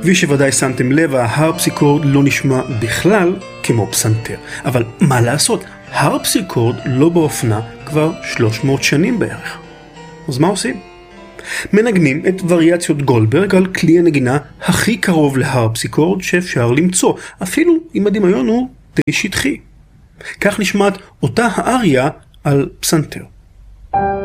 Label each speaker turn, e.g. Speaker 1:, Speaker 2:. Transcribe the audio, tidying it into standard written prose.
Speaker 1: כפי שוודאי שמתם לב, ההרפסיקורד לא נשמע בכלל כמו פסנתר. אבל מה לעשות? הרפסיקורד לא באופנה כבר 300 שנים בערך. אז מה עושים? מנגנים את וריאציות גולדברג על כלי הנגינה הכי קרוב להרפסיקורד שאפשר למצוא, אפילו אם הדמיון הוא די שטחי. כך נשמעת אותה האריה על פסנתר.